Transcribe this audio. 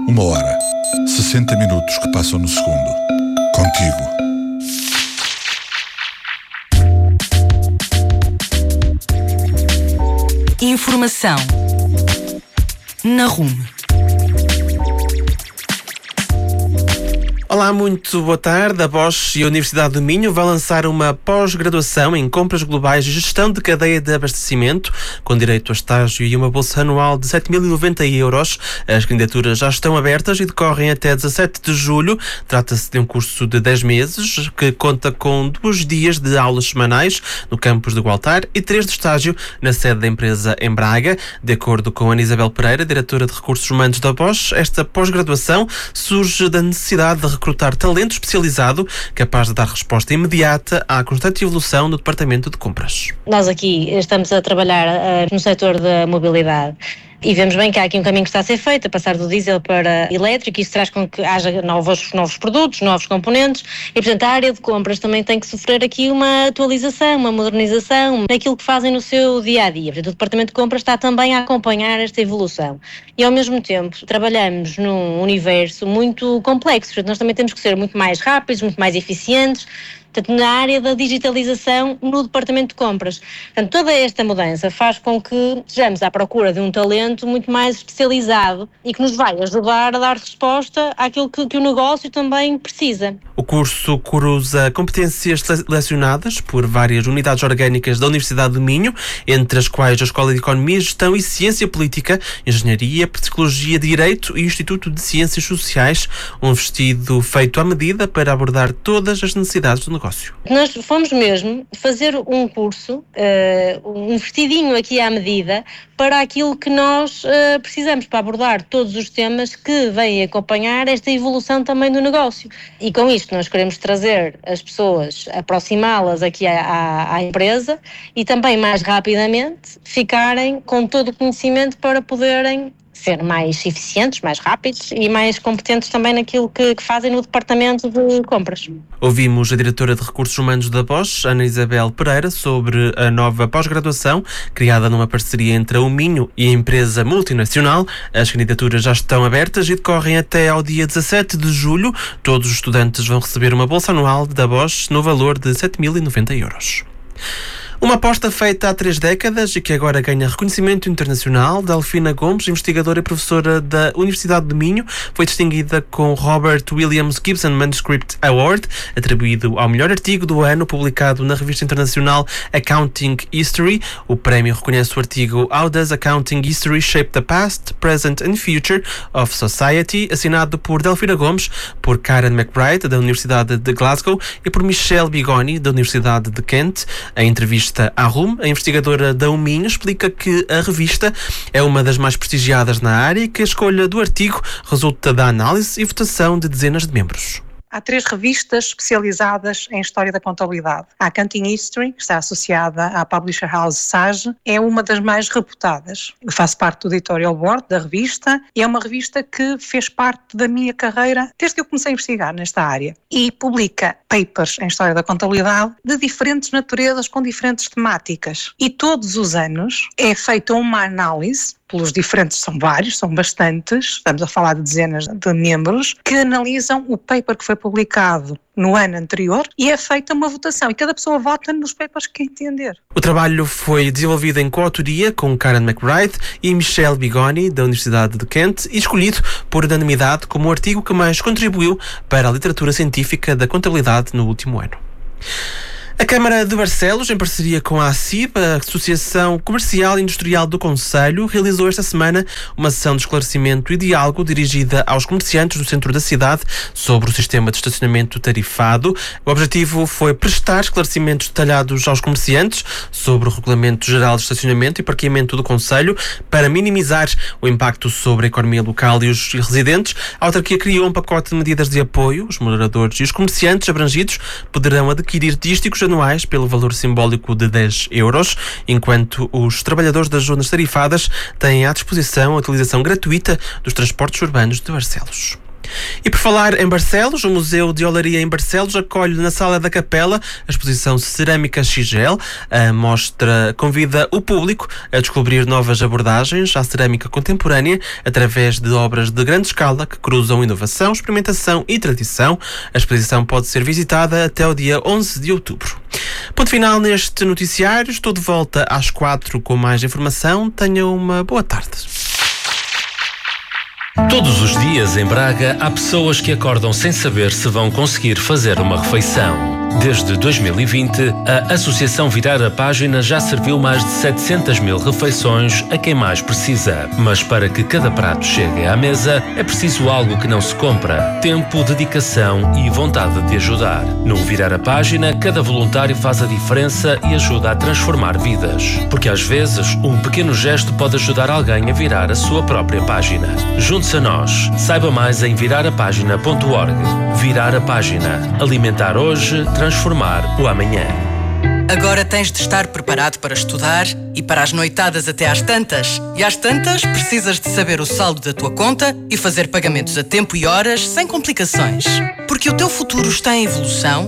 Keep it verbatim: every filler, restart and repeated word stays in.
Uma hora. sessenta minutos que passam no segundo. Contigo. Informação na Rumo. Olá, muito boa tarde. A Bosch e a Universidade do Minho vão lançar uma pós-graduação em compras globais e gestão de cadeia de abastecimento, com direito a estágio e uma bolsa anual de sete mil e noventa euros. As candidaturas já estão abertas e decorrem até dezassete de julho. Trata-se de um curso de dez meses, que conta com dois dias de aulas semanais no campus de Gualtar e três de estágio na sede da empresa em Braga. De acordo com Ana Isabel Pereira, diretora de Recursos Humanos da Bosch, esta pós-graduação surge da necessidade de recrutar talento especializado capaz de dar resposta imediata à constante evolução no departamento de compras. Nós aqui estamos a trabalhar uh, no setor da mobilidade e vemos bem que há aqui um caminho que está a ser feito, a passar do diesel para elétrico, e isso traz com que haja novos, novos produtos, novos componentes, e portanto a área de compras também tem que sofrer aqui uma atualização, uma modernização naquilo que fazem no seu dia-a-dia. Portanto, o departamento de compras está também a acompanhar esta evolução. E ao mesmo tempo trabalhamos num universo muito complexo, portanto nós também temos que ser muito mais rápidos, muito mais eficientes, portanto, na área da digitalização no departamento de compras. Portanto, toda esta mudança faz com que estejamos à procura de um talento muito mais especializado e que nos vai ajudar a dar resposta àquilo que, que o negócio também precisa. O curso cruza competências selecionadas por várias unidades orgânicas da Universidade do Minho, entre as quais a Escola de Economia, Gestão e Ciência Política, Engenharia, Psicologia, Direito e o Instituto de Ciências Sociais, um vestido feito à medida para abordar todas as necessidades do negócio. Negócio. Nós fomos mesmo fazer um curso, uh, um vestidinho aqui à medida, para aquilo que nós uh, precisamos, para abordar todos os temas que vêm acompanhar esta evolução também do negócio. E com isto nós queremos trazer as pessoas, aproximá-las aqui à, à, à empresa e também mais rapidamente ficarem com todo o conhecimento para poderem ser mais eficientes, mais rápidos e mais competentes também naquilo que, que fazem no departamento de compras. Ouvimos a diretora de Recursos Humanos da Bosch, Ana Isabel Pereira, sobre a nova pós-graduação criada numa parceria entre a Minho e a empresa multinacional. As candidaturas já estão abertas e decorrem até ao dia dezassete de julho. Todos os estudantes vão receber uma bolsa anual da Bosch no valor de sete mil e noventa euros. Uma aposta feita há três décadas e que agora ganha reconhecimento internacional. Delfina Gomes, investigadora e professora da Universidade do Minho, foi distinguida com o Robert Williams Gibson Manuscript Award, atribuído ao melhor artigo do ano, publicado na revista internacional Accounting History. O prémio reconhece o artigo How Does Accounting History Shape the Past, Present and Future of Society, assinado por Delfina Gomes, por Karen McBride, da Universidade de Glasgow, e por Michelle Bigoni, da Universidade de Kent. A entrevista à Rumo, a investigadora da Minho, explica que a revista é uma das mais prestigiadas na área e que a escolha do artigo resulta da análise e votação de dezenas de membros. Há três revistas especializadas em História da Contabilidade. A Accounting History, que está associada à Publisher House Sage, é uma das mais reputadas. Eu faço parte do editorial board da revista e é uma revista que fez parte da minha carreira desde que eu comecei a investigar nesta área. E publica papers em História da Contabilidade de diferentes naturezas, com diferentes temáticas. E todos os anos é feita uma análise pelos diferentes, são vários, são bastantes, estamos a falar de dezenas de membros, que analisam o paper que foi publicado no ano anterior e é feita uma votação e cada pessoa vota nos papers que entender. O trabalho foi desenvolvido em coautoria com Karen McBride e Michelle Bigoni, da Universidade de Kent, e escolhido por unanimidade como o artigo que mais contribuiu para a literatura científica da contabilidade no último ano. A Câmara de Barcelos, em parceria com a ACIB, a Associação Comercial e Industrial do Concelho, realizou esta semana uma sessão de esclarecimento e diálogo dirigida aos comerciantes do centro da cidade sobre o sistema de estacionamento tarifado. O objetivo foi prestar esclarecimentos detalhados aos comerciantes sobre o Regulamento Geral de Estacionamento e Parqueamento do Concelho para minimizar o impacto sobre a economia local e os residentes. A autarquia criou um pacote de medidas de apoio. Os moradores e os comerciantes abrangidos poderão adquirir dísticos anuais pelo valor simbólico de dez euros, enquanto os trabalhadores das zonas tarifadas têm à disposição a utilização gratuita dos transportes urbanos de Barcelos. E por falar em Barcelos, o Museu de Olaria em Barcelos acolhe na Sala da Capela a exposição Cerâmica Xigel. A mostra convida o público a descobrir novas abordagens à cerâmica contemporânea através de obras de grande escala que cruzam inovação, experimentação e tradição. A exposição pode ser visitada até o dia onze de outubro. Ponto final neste noticiário. Estou de volta às quatro com mais informação. Tenha uma boa tarde. Todos os dias em Braga há pessoas que acordam sem saber se vão conseguir fazer uma refeição. Desde dois mil e vinte, a Associação Virar a Página já serviu mais de setecentas mil refeições a quem mais precisa. Mas para que cada prato chegue à mesa, é preciso algo que não se compra: tempo, dedicação e vontade de ajudar. No Virar a Página, cada voluntário faz a diferença e ajuda a transformar vidas. Porque às vezes, um pequeno gesto pode ajudar alguém a virar a sua própria página. Junte-se a nós. Saiba mais em virar a página ponto org. Virar a Página. Alimentar hoje, transformar o amanhã. Agora tens de estar preparado para estudar e para as noitadas até às tantas. E às tantas, precisas de saber o saldo da tua conta e fazer pagamentos a tempo e horas sem complicações. Porque o teu futuro está em evolução